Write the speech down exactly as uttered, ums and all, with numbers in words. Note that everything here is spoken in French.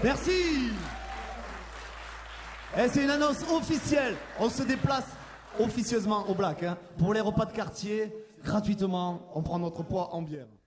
Merci. Et c'est une annonce officielle. On se déplace officieusement au Black. Hein. Pour les repas de quartier, gratuitement, on prend notre poids en bière.